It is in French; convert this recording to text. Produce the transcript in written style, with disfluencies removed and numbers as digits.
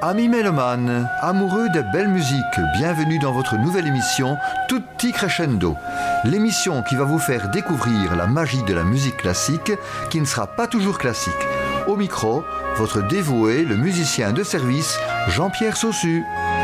Amis mélomanes, amoureux de belle musique, bienvenue dans votre nouvelle émission Tutti Crescendo. L'émission qui va vous faire découvrir la magie de la musique classique qui ne sera pas toujours classique. Au micro, votre dévoué, le musicien de service, Jean-Pierre Saussu.